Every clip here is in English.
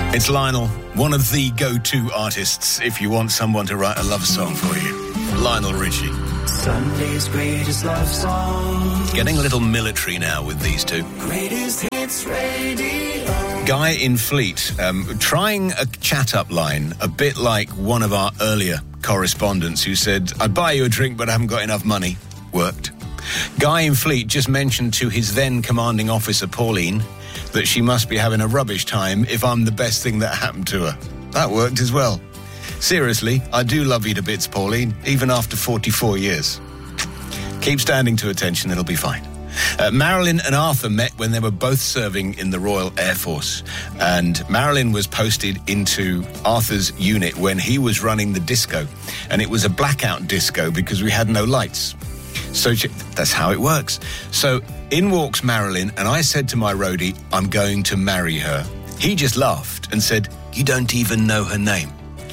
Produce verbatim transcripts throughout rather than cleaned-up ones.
It's Lionel, one of the go-to artists if you want someone to write a love song for you. Lionel Richie. Sunday's greatest love song. Getting a little military now with these two. Greatest hits radio. Guy in Fleet, um, trying a chat-up line, a bit like one of our earlier correspondents who said, I'd buy you a drink, but I haven't got enough money. Worked. Guy in Fleet just mentioned to his then commanding officer, Pauline, that she must be having a rubbish time if I'm the best thing that happened to her. That worked as well. Seriously, I do love you to bits, Pauline, even after forty-four years. Keep standing to attention, it'll be fine. Uh, Marilyn and Arthur met when they were both serving in the Royal Air Force. And Marilyn was posted into Arthur's unit when he was running the disco. And it was a blackout disco because we had no lights. So she, that's how it works. So in walks Marilyn, and I said to my roadie, I'm going to marry her. He just laughed and said, you don't even know her name.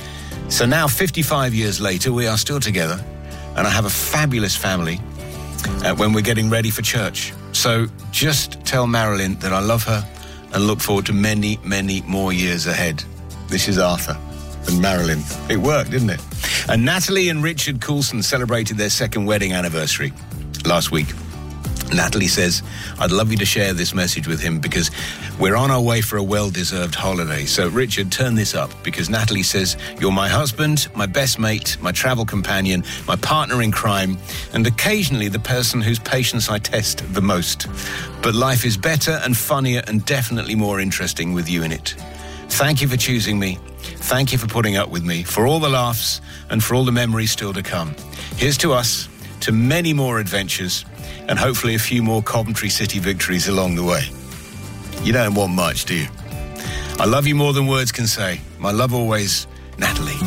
So now, fifty-five years later, we are still together, and I have a fabulous family uh, when we're getting ready for church. So just tell Marilyn that I love her and look forward to many, many more years ahead. This is Arthur and Marilyn. It worked, didn't it? And Natalie and Richard Coulson celebrated their second wedding anniversary last week. Natalie says, I'd love you to share this message with him because we're on our way for a well-deserved holiday. So, Richard, turn this up because Natalie says, you're my husband, my best mate, my travel companion, my partner in crime, and occasionally the person whose patience I test the most. But life is better and funnier and definitely more interesting with you in it. Thank you for choosing me. Thank you for putting up with me, for all the laughs and for all the memories still to come. Here's to us, to many more adventures, and hopefully a few more Coventry City victories along the way. You don't want much, do you? I love you more than words can say. My love always, Natalie.